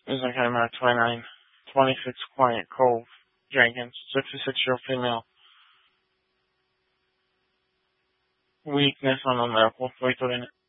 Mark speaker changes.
Speaker 1: Isekai Mark 29, 26 Quiet Cove, Dragons, 66-year-old female. Weakness on the medical 43.